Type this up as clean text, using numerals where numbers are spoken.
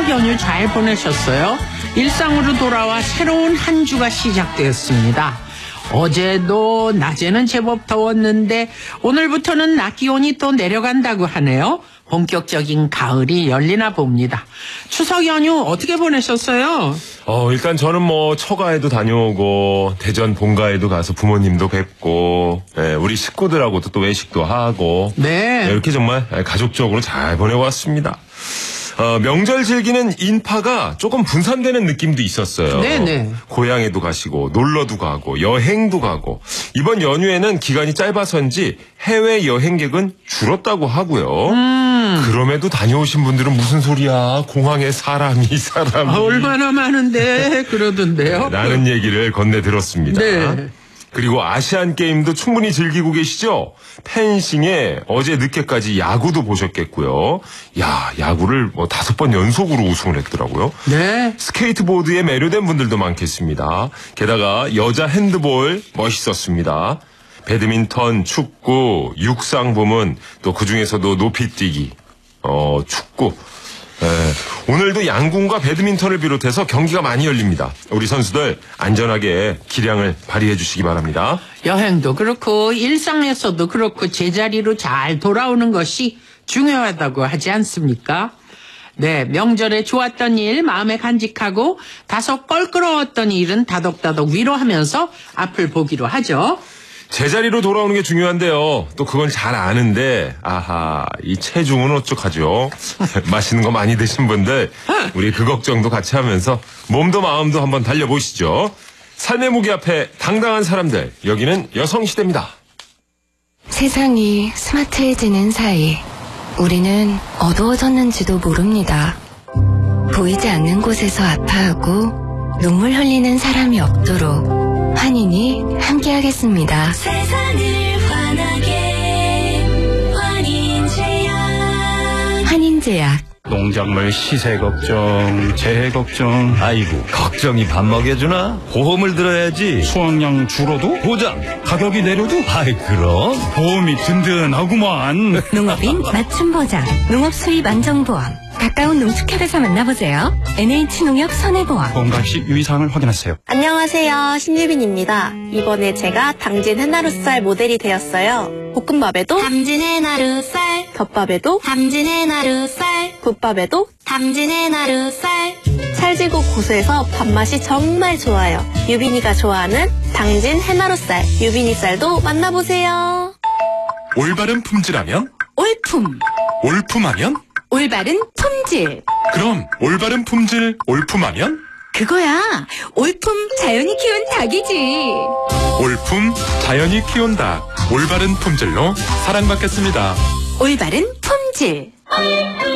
추석 연휴 잘 보내셨어요? 일상으로 돌아와 새로운 한 주가 시작되었습니다. 어제도 낮에는 제법 더웠는데 오늘부터는 낮 기온이 또 내려간다고 하네요. 본격적인 가을이 열리나 봅니다. 추석 연휴 어떻게 보내셨어요? 일단 저는 처가에도 다녀오고 대전 본가에도 가서 부모님도 뵙고 우리 식구들하고도 또 외식도 하고 이렇게 정말 가족적으로 잘 보내고 왔습니다. 명절 즐기는 인파가 조금 분산되는 느낌도 있었어요. 네네. 고향에도 가시고 놀러도 가고 여행도 가고 이번 연휴에는 기간이 짧아서인지 해외 여행객은 줄었다고 하고요. 그럼에도 다녀오신 분들은 무슨 소리야, 공항에 사람이 얼마나 많은데 그러던데요. 라는 얘기를 건네 들었습니다. 네. 그리고 아시안 게임도 충분히 즐기고 계시죠? 펜싱에 어제 늦게까지 야구도 보셨겠고요. 야구를 5번 연속으로 우승을 했더라고요. 네. 스케이트보드에 매료된 분들도 많겠습니다. 게다가 여자 핸드볼 멋있었습니다. 배드민턴, 축구, 육상 부문, 또 그중에서도 높이뛰기, 축구. 오늘도 양궁과 배드민턴을 비롯해서 경기가 많이 열립니다. 우리 선수들 안전하게 기량을 발휘해 주시기 바랍니다. 여행도 그렇고 일상에서도 그렇고 제자리로 잘 돌아오는 것이 중요하다고 하지 않습니까? 네, 명절에 좋았던 일 마음에 간직하고 다소 껄끄러웠던 일은 다독다독 위로하면서 앞을 보기로 하죠. 제자리로 돌아오는 게 중요한데요. 또 그건 잘 아는데 이 체중은 어떡하죠? 맛있는 거 많이 드신 분들 우리 그 걱정도 같이 하면서 몸도 마음도 한번 달려보시죠. 삶의 무게 앞에 당당한 사람들, 여기는 여성시대입니다. 세상이 스마트해지는 사이 우리는 어두워졌는지도 모릅니다. 보이지 않는 곳에서 아파하고 눈물 흘리는 사람이 없도록 환인이 함께하겠습니다. 세상을 환하게 환인제약. 환인제약. 농작물 시세 걱정, 재해 걱정. 아이고, 걱정이 밥 먹여주나? 보험을 들어야지. 수확량 줄어도 보장, 가격이 내려도 아이, 그럼. 보험이 든든하구만. 농업인 맞춤 보장, 농업 수입 안정보험. 가까운 농축협에서 만나보세요. NH농협 손해보험. 보험가입시 유의사항을 확인하세요. 안녕하세요, 신유빈입니다. 이번에 제가 당진 해나루쌀 모델이 되었어요. 볶음밥에도 당진 해나루쌀, 덮밥에도 당진 해나루쌀, 국밥에도 당진 해나루쌀. 찰지고 고소해서 밥맛이 정말 좋아요. 유빈이가 좋아하는 당진 해나루쌀, 유빈이 쌀도 만나보세요. 올바른 품질하면? 올품. 올품하면? 올바른 품질. 그럼 올바른 품질 올품하면? 그거야. 올품 자연이 키운 닭이지. 올품 자연이 키운 닭. 올바른 품질로 사랑받겠습니다. 올바른 품질.